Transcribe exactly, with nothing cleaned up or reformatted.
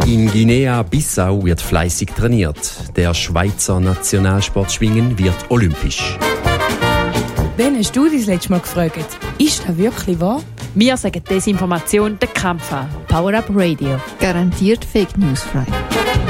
In Guinea-Bissau wird fleissig trainiert. Der Schweizer Nationalsportschwingen wird olympisch. Wen hast du das letzte Mal gefragt? Ist das wirklich wahr? Wir sagen Desinformation den Kampf an. Power Up Radio. Garantiert Fake News frei.